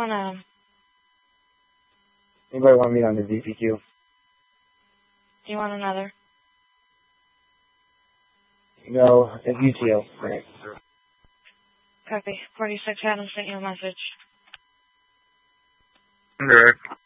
want Anybody want to meet on the DPQ? Do you want another? No, it's UTO. Right. Copy. 46 Adam sent you a message. Okay.